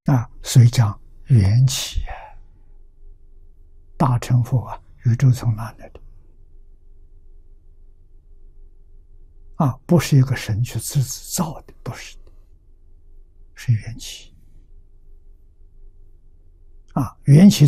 所以讲缘起大乘佛宇宙从哪来的？不是一个神去自造的，不是的，是缘起。缘起